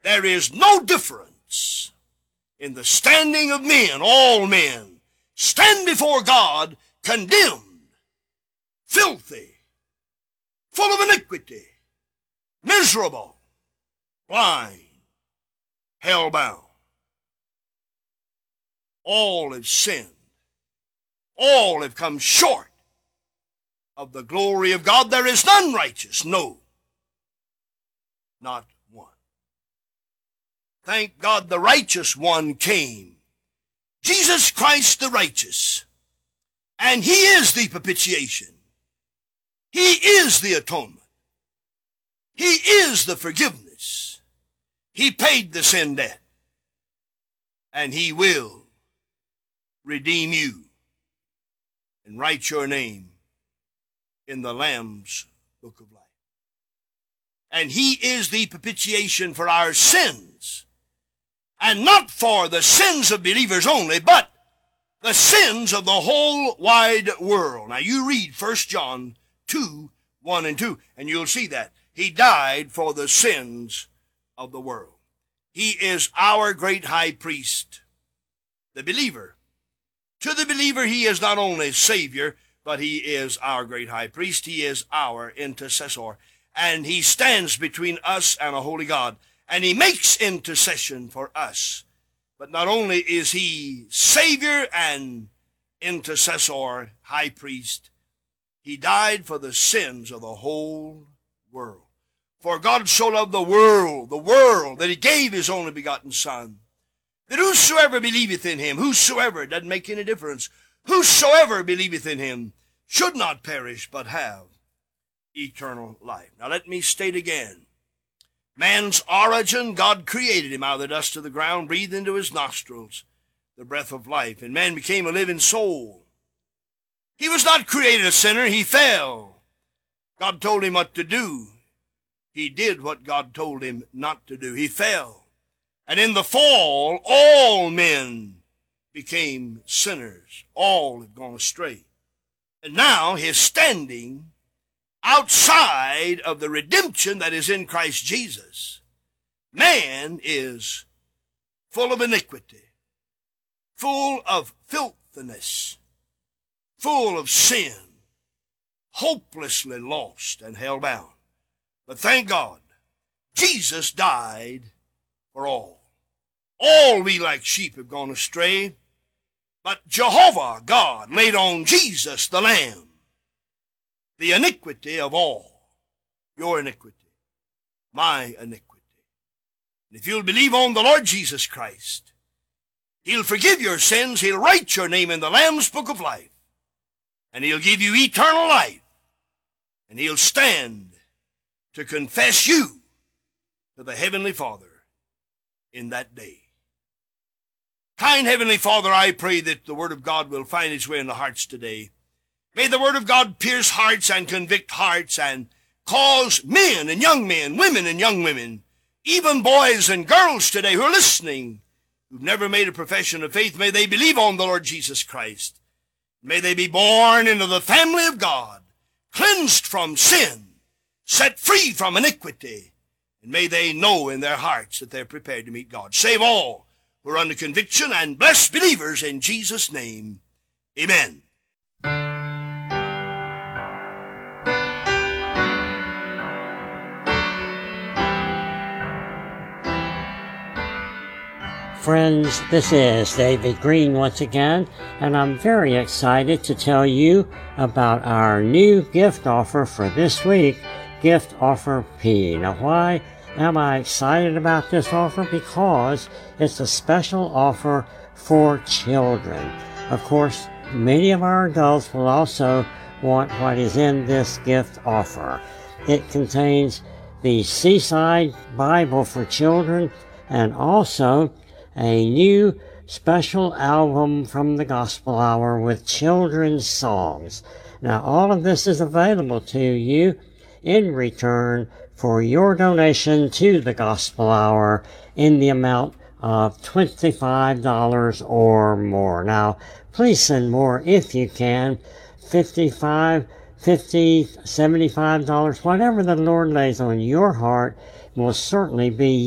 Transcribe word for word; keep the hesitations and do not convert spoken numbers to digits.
there is no difference in the standing of men. All men stand before God condemned, filthy, full of iniquity, miserable, blind, hell-bound. All have sinned. All have come short of the glory of God. There is none righteous, no, not one. Thank God the righteous one came, Jesus Christ the righteous, and he is the propitiation. He is the atonement. He is the forgiveness. He paid the sin debt, and he will redeem you and write your name in the Lamb's book of life. And he is the propitiation for our sins, and not for the sins of believers only, but the sins of the whole wide world. Now you read First John two, one and two, and you'll see that. He died for the sins of the world. He is our great high priest, the believer. To the believer, he is not only Savior, but he is our great high priest. He is our intercessor. And he stands between us and a holy God. And he makes intercession for us. But not only is he Savior and intercessor, high priest, he died for the sins of the whole world. For God so loved the world, the world, that he gave his only begotten Son, that whosoever believeth in him, whosoever, doesn't make any difference, whosoever believeth in him should not perish, but have eternal life. Now let me state again, man's origin, God created him out of the dust of the ground, breathed into his nostrils the breath of life, and man became a living soul. He was not created a sinner, he fell. God told him what to do. He did what God told him not to do. He fell. And in the fall, all men became sinners. All have gone astray. And now his standing outside of the redemption that is in Christ Jesus, man is full of iniquity, full of filthiness, full of sin, hopelessly lost and hell-bound. But thank God, Jesus died for all. All we like sheep have gone astray, but Jehovah God laid on Jesus the Lamb the iniquity of all, your iniquity, my iniquity. And if you'll believe on the Lord Jesus Christ, he'll forgive your sins, he'll write your name in the Lamb's book of life, and he'll give you eternal life, and he'll stand to confess you to the Heavenly Father in that day. Kind Heavenly Father, I pray that the Word of God will find its way in the hearts today. May the Word of God pierce hearts and convict hearts and cause men and young men, women and young women, even boys and girls today who are listening, who've never made a profession of faith, may they believe on the Lord Jesus Christ. May they be born into the family of God, cleansed from sin, set free from iniquity, and may they know in their hearts that they're prepared to meet God. Save all who are under conviction, and bless believers in Jesus' name. Amen. Friends, this is David Green once again, and I'm very excited to tell you about our new gift offer for this week, Gift Offer P. Now, why am I excited about this offer? Because it's a special offer for children. Of course, many of our adults will also want what is in this gift offer. It contains the Seaside Bible for children and also a new special album from the Gospel Hour with children's songs. Now, all of this is available to you in return for your donation to the Gospel Hour in the amount of twenty-five dollars or more. Now, please send more if you can, fifty-five dollars, fifty dollars, seventy-five dollars, whatever the Lord lays on your heart will certainly be